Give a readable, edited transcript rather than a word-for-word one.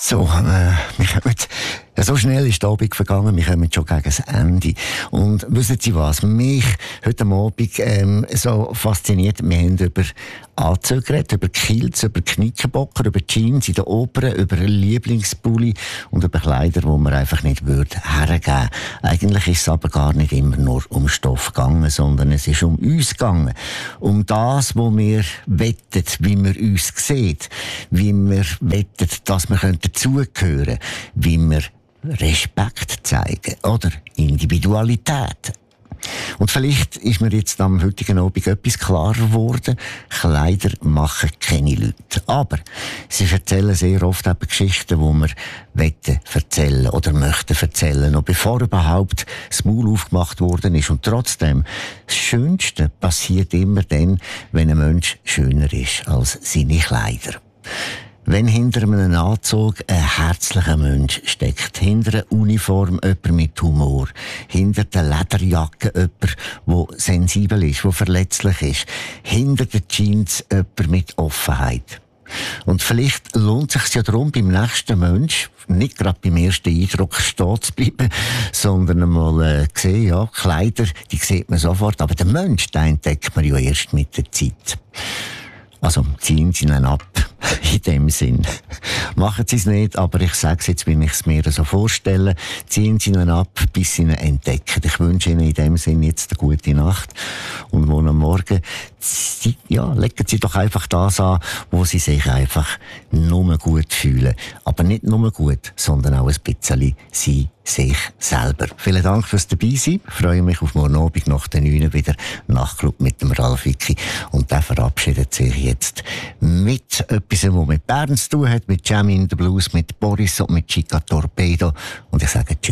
So, so schnell ist der Abend vergangen, wir kommen schon gegen das Ende. Und wissen Sie was, mich heute Abend so fasziniert, wir haben über Anzüge geredet, über Kilts, über Knickerbocker, über Jeans in der Oper, über Lieblingspulli und über Kleider, die man einfach nicht hergeben würde. Eigentlich ist es aber gar nicht immer nur um Stoff gegangen, sondern es ist um uns gegangen. Um das, wo wir wettet, wie wir uns sehen, wie wir wettet, dass wir dazugehören können, wie wir Respekt zeigen oder Individualität. Und vielleicht ist mir jetzt am heutigen Abend etwas klarer geworden. Kleider machen keine Leute. Aber sie erzählen sehr oft eben Geschichten, die wir erzählen oder möchten erzählen, noch bevor überhaupt das Maul aufgemacht worden ist. Und trotzdem, das Schönste passiert immer dann, wenn ein Mensch schöner ist als seine Kleider. Wenn hinter einem Anzug ein herzlicher Mensch steckt, hinter einer Uniform jemand mit Humor, hinter der Lederjacke jemand, der sensibel ist, der verletzlich ist, hinter den Jeans jemand mit Offenheit. Und vielleicht lohnt es sich ja darum, beim nächsten Mensch nicht gerade beim ersten Eindruck stehen zu bleiben, sondern einmal sehen, ja, Kleider, die sieht man sofort, aber den Mensch, den entdeckt man ja erst mit der Zeit. Also ziehen Sie ihn ab, in dem Sinn. Machen Sie es nicht, aber ich sage es jetzt, wenn ich es mir so vorstelle. Ziehen Sie ihn ab, bis Sie ihn entdecken. Ich wünsche Ihnen in dem Sinn jetzt eine gute Nacht. Und morgen am Morgen, legen Sie doch einfach das an, wo Sie sich einfach nur gut fühlen. Aber nicht nur gut, sondern auch ein bisschen Sie sich selber. Vielen Dank fürs Dabeisein. Ich freue mich auf morgen Abend nach den 9 wieder Nachtclub mit dem Ralf Wicki. Und der verabschiedet sich jetzt mit etwas, was mit Bern zu tun hat, mit Jam in the Blues, mit Boris und mit Chica Torpedo. Und ich sage Tschüss.